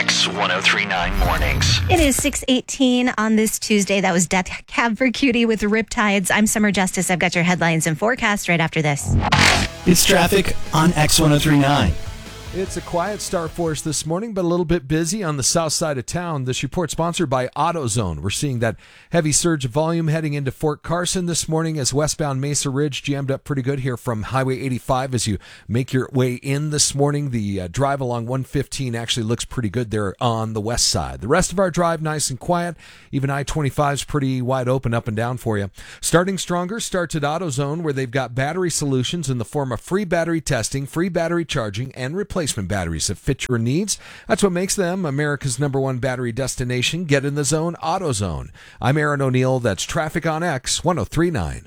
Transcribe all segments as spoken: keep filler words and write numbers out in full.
X ten thirty-nine Mornings. It is six eighteen on this Tuesday. That was Death Cab for Cutie with Riptides. I'm Summer Justice. I've got your headlines and forecast right after this. It's traffic on X ten thirty-nine. It's a quiet start for us this morning, but a little bit busy on the south side of town. This report sponsored by AutoZone. We're seeing that heavy surge of volume heading into Fort Carson this morning as westbound Mesa Ridge jammed up pretty good here from Highway eighty-five as you make your way in this morning. The uh, drive along one fifteen actually looks pretty good there on the west side. The rest of our drive nice and quiet. Even I twenty-five is pretty wide open up and down for you. Starting stronger starts at AutoZone, where they've got battery solutions in the form of free battery testing, free battery charging, and replacement batteries that fit your needs. That's what makes them America's number one battery destination. Get in the zone, AutoZone. I'm Aaron O'Neill. That's traffic on X ten thirty-nine.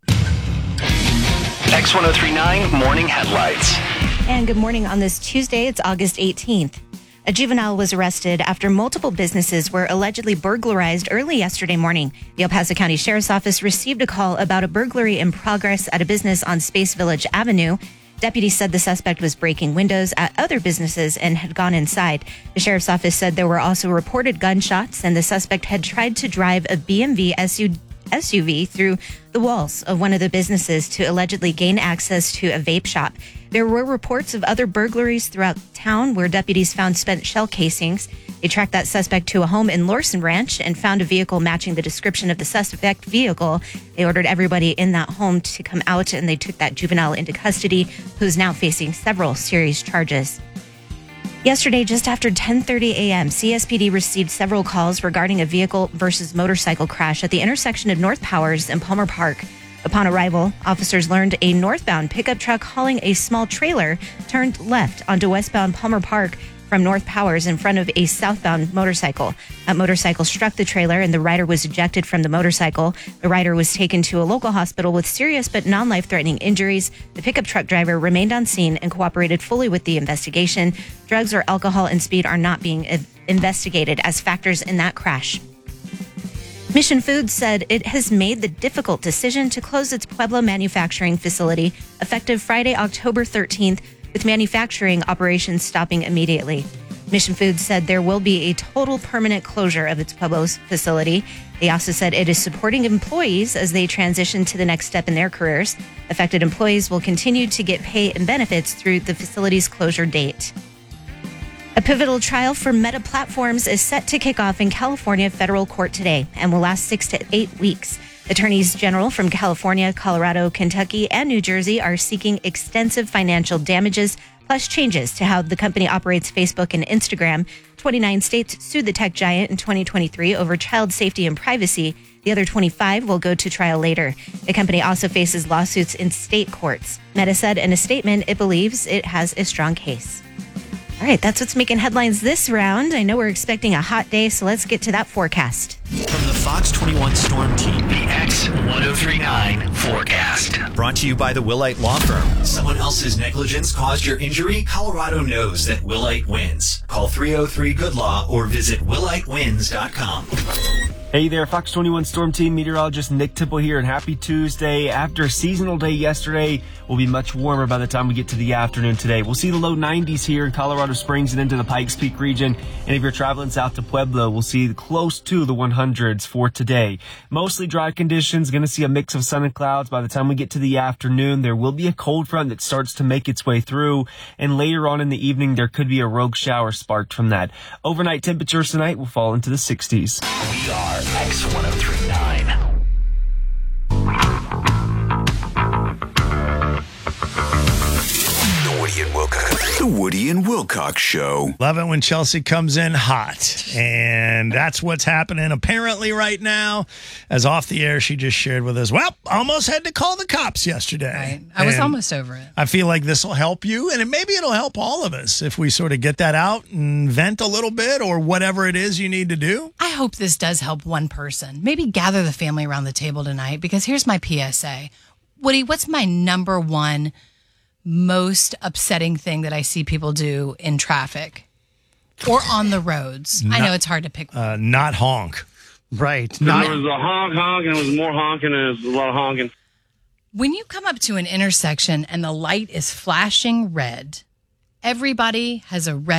X ten thirty-nine Morning Headlights. And good morning on this Tuesday. It's August eighteenth. A juvenile was arrested after multiple businesses were allegedly burglarized early yesterday morning. The El Paso County Sheriff's Office received a call about a burglary in progress at a business on Space Village Avenue. Deputies said the suspect was breaking windows at other businesses and had gone inside. The sheriff's office said there were also reported gunshots and the suspect had tried to drive a B M W S U V through the walls of one of the businesses to allegedly gain access to a vape shop. There were reports of other burglaries throughout town where deputies found spent shell casings. They tracked that suspect to a home in Lorson Ranch and found a vehicle matching the description of the suspect vehicle. They ordered everybody in that home to come out, and they took that juvenile into custody, who's now facing several serious charges. Yesterday, just after ten thirty a.m., C S P D received several calls regarding a vehicle versus motorcycle crash at the intersection of North Powers and Palmer Park. Upon arrival, officers learned a northbound pickup truck hauling a small trailer turned left onto westbound Palmer Park from North Powers in front of a southbound motorcycle. That motorcycle struck the trailer and the rider was ejected from the motorcycle. The rider was taken to a local hospital with serious but non-life-threatening injuries. The pickup truck driver remained on scene and cooperated fully with the investigation. Drugs or alcohol and speed are not being investigated as factors in that crash. Mission Foods said it has made the difficult decision to close its Pueblo manufacturing facility effective Friday, October thirteenth, with manufacturing operations stopping immediately. Mission Foods said there will be a total permanent closure of its Pueblo's facility. They also said it is supporting employees as they transition to the next step in their careers. Affected employees will continue to get pay and benefits through the facility's closure date. A pivotal trial for Meta Platforms is set to kick off in California federal court today and will last six to eight weeks. Attorneys general from California, Colorado, Kentucky, and New Jersey are seeking extensive financial damages, plus changes to how the company operates Facebook and Instagram. twenty-nine states sued the tech giant in twenty twenty-three over child safety and privacy. The other twenty-five will go to trial later. The company also faces lawsuits in state courts. Meta said in a statement it believes it has a strong case. All right, that's what's making headlines this round. I know we're expecting a hot day, so let's get to that forecast. From the Fox twenty-one Storm Team, the X ten thirty-nine Forecast. Brought to you by the Willite Law Firm. Someone else's negligence caused your injury? Colorado knows that Willite wins. Call three oh three good law or visit willite wins dot com. Hey there, Fox twenty-one Storm Team meteorologist Nick Tipple here, and happy Tuesday. After a seasonal day yesterday, we'll be much warmer by the time we get to the afternoon today. We'll see the low nineties here in Colorado Springs and into the Pikes Peak region. And if you're traveling south to Pueblo, we'll see close to the hundreds for today. Mostly dry conditions, going to see a mix of sun and clouds by the time we get to the afternoon. There will be a cold front that starts to make its way through, and later on in the evening, there could be a rogue shower sparked from that. Overnight temperatures tonight will fall into the sixties. We are X ten thirty-nine. The Woody and Wilcox. The Woody and Wilcox Show. Love it when Chelsea comes in hot. And that's what's happening apparently right now. As off the air, she just shared with us, well, almost had to call the cops yesterday. Right. I was and almost over it. I feel like this will help you, and it, maybe it'll help all of us if we sort of get that out and vent a little bit or whatever it is you need to do. I hope this does help one person. Maybe gather the family around the table tonight, because here's my P S A. Woody, what's my number one most upsetting thing that I see people do in traffic or on the roads? Not, I know it's hard to pick one. Uh, not honk. Right. Not, there was a honk, honk, and it was more honking, and it was a lot of honking. When you come up to an intersection and the light is flashing red, everybody has a red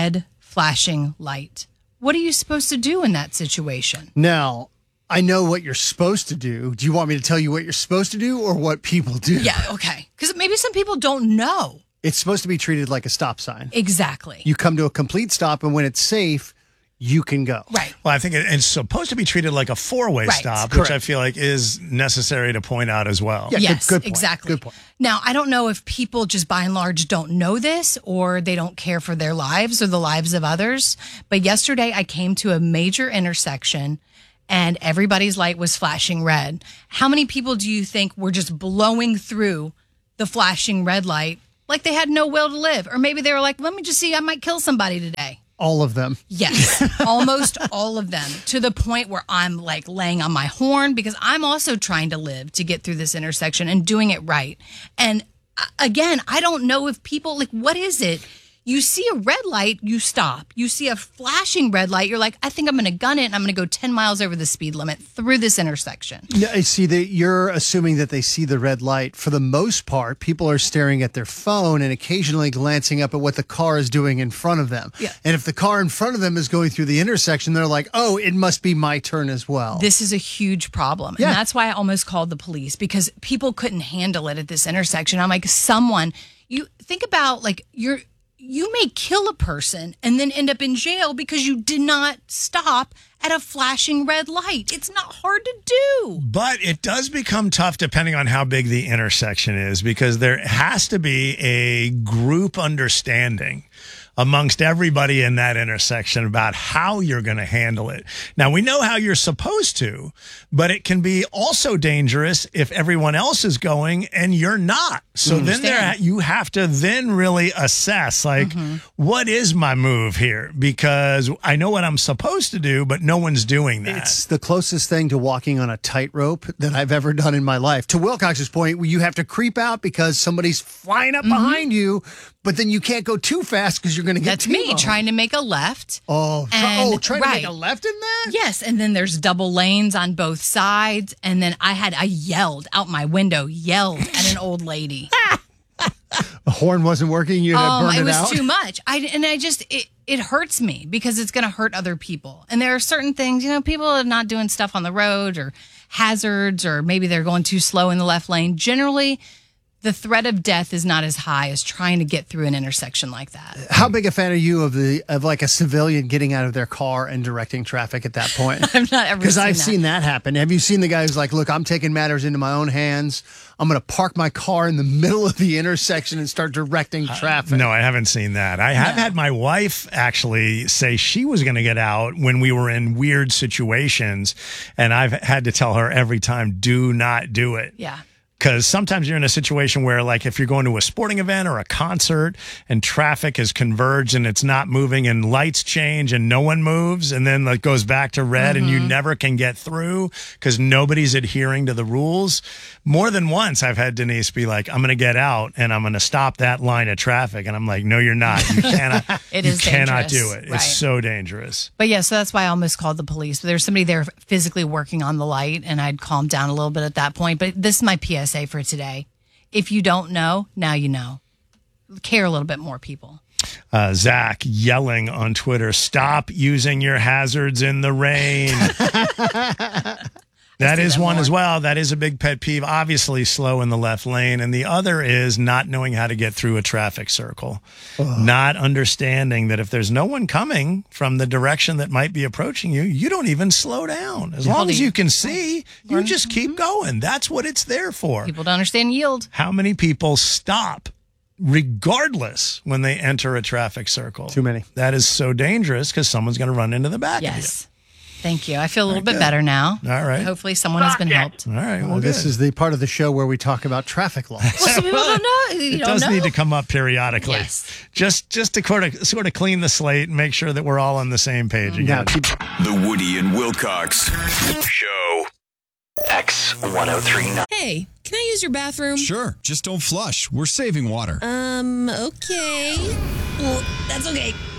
flashing light. What are you supposed to do in that situation? Now, I know what you're supposed to do. Do you want me to tell you what you're supposed to do or what people do? Yeah, okay. Because maybe some people don't know. It's supposed to be treated like a stop sign. Exactly. You come to a complete stop, and when it's safe, you can go. Right. Well, I think it- it's supposed to be treated like a four-way Right. stop, Correct. which I feel like is necessary to point out as well. Yeah, good- Yes, good point. exactly. Good point. Now, I don't know if people just by and large don't know this or they don't care for their lives or the lives of others. But yesterday I came to a major intersection and everybody's light was flashing red. How many people do you think were just blowing through the flashing red light like they had no will to live? Or maybe they were like, let me just see, I might kill somebody today. All of them. Yes, almost all of them, to the point where I'm like laying on my horn because I'm also trying to live to get through this intersection and doing it right. And uh, again, I don't know if people like, what is it? You see a red light, you stop. You see a flashing red light, you're like, I think I'm going to gun it and I'm going to go ten miles over the speed limit through this intersection. Yeah, I see that you're assuming that they see the red light. For the most part, people are staring at their phone and occasionally glancing up at what the car is doing in front of them. Yeah. And if the car in front of them is going through the intersection, they're like, oh, it must be my turn as well. This is a huge problem. Yeah. And that's why I almost called the police because people couldn't handle it at this intersection. I'm like, someone, you think about like you're, you may kill a person and then end up in jail because you did not stop at a flashing red light. It's not hard to do. But it does become tough depending on how big the intersection is because there has to be a group understanding amongst everybody in that intersection about how you're going to handle it. Now, we know how you're supposed to, but it can be also dangerous if everyone else is going and you're not. So mm-hmm. then there, you have to then really assess, like, mm-hmm. what is my move here? Because I know what I'm supposed to do, but no one's doing that. It's the closest thing to walking on a tightrope that I've ever done in my life. To Wilcox's point, you have to creep out because somebody's flying up mm-hmm. behind you, but then you can't go too fast because you're going to get That's T-boned. me trying to make a left. Oh, try, and, oh, trying right. to make a left in that? Yes, and then there's double lanes on both sides, and then I had I yelled out my window, yelled at an old lady. The horn wasn't working. You had um, to burn it, it was out. too much. I and I just it it hurts me because it's going to hurt other people. And there are certain things, you know, people are not doing stuff on the road or hazards, or maybe they're going too slow in the left lane. Generally, the threat of death is not as high as trying to get through an intersection like that. How big a fan are you of the of like a civilian getting out of their car and directing traffic at that point? I've not ever because seen I've that. seen that happen. Have you seen the guy who's like, "Look, I'm taking matters into my own hands. I'm going to park my car in the middle of the intersection and start directing traffic." Uh, no, I haven't seen that. I have No. had my wife actually say she was going to get out when we were in weird situations, and I've had to tell her every time, do not do it. Yeah. Because sometimes you're in a situation where, like, if you're going to a sporting event or a concert and traffic is converged and it's not moving and lights change and no one moves and then it goes back to red mm-hmm. and you never can get through because nobody's adhering to the rules. More than once, I've had Denise be like, I'm going to get out and I'm going to stop that line of traffic. And I'm like, no, you're not. You cannot, It you is cannot dangerous. do it. Right. It's so dangerous. But yeah, so that's why I almost called the police. But there's somebody there physically working on the light, and I'd calmed down a little bit at that point. But this is my P S A for today. If you don't know, now you know. Care a little bit more, people. Uh, Zach yelling on Twitter, stop using your hazards in the rain. That is that one more. as well. That is a big pet peeve. Obviously slow in the left lane. And the other is not knowing how to get through a traffic circle. Ugh. Not understanding that if there's no one coming from the direction that might be approaching you, you don't even slow down. As long as you can see, you just keep going. That's what it's there for. People don't understand yield. How many people stop regardless when they enter a traffic circle? Too many. That is so dangerous because someone's going to run into the back Yes. Thank you. I feel a little Very bit good. better now. All right. Hopefully someone has been helped. of you. All right. Well, Well, this good. is the part of the show where we talk about traffic laws. Well, some people don't know. You It don't does know. need to come up periodically. Yes. Just just to sort of, sort of clean the slate and make sure that we're all on the same page Now, again. keep, The Woody and Wilcox Show. X one oh three nine. Hey, can I use your bathroom? Sure, just don't flush. We're saving water. Um, okay. Well, that's okay.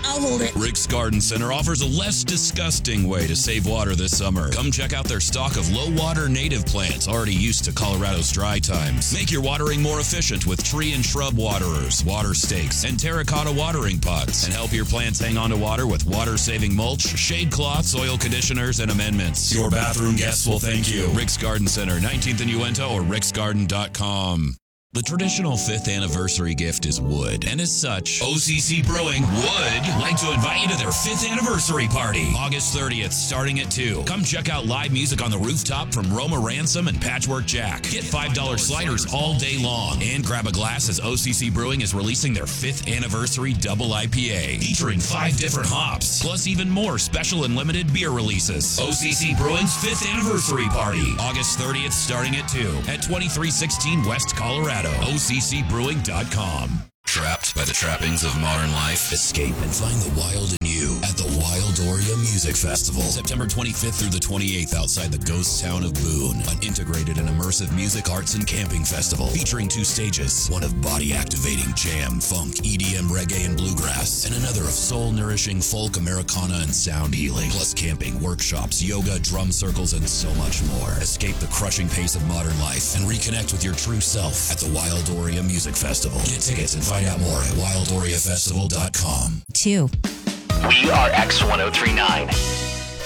I'll hold it. Rick's Garden Center offers a less disgusting way to save water this summer. Come check out their stock of low-water native plants already used to Colorado's dry times. Make your watering more efficient with tree and shrub waterers, water stakes, and terracotta watering pots. And help your plants hang on to water with water-saving mulch, shade cloth, soil conditioners, and amendments. Your bathroom guests will thank you. Rick's Garden Center, nineteenth and Uinta, or ricks garden dot com. The traditional fifth anniversary gift is wood, and as such, O C C Brewing would like to invite you to their fifth anniversary party, August thirtieth, starting at two. Come check out live music on the rooftop from Roma Ransom and Patchwork Jack. Get five dollar sliders all day long, and grab a glass as O C C Brewing is releasing their fifth anniversary double I P A, featuring five different hops, plus even more special and limited beer releases. O C C Brewing's fifth anniversary party, August thirtieth, starting at two, at twenty-three sixteen West Colorado. O C C brewing dot com. Trapped by the trappings of modern life? Escape and find the wild in you at the Wildoria Music Festival. September twenty-fifth through the twenty-eighth outside the ghost town of Boone. An integrated and immersive music, arts, and camping festival featuring two stages. One of body-activating jam, funk, E D M, reggae, and bluegrass. And another of soul-nourishing folk, Americana, and sound healing. Plus camping, workshops, yoga, drum circles, and so much more. Escape the crushing pace of modern life and reconnect with your true self at the Wildoria Music Festival. Get tickets and find out more at wildoria festival dot com. Two. We are X ten thirty-nine.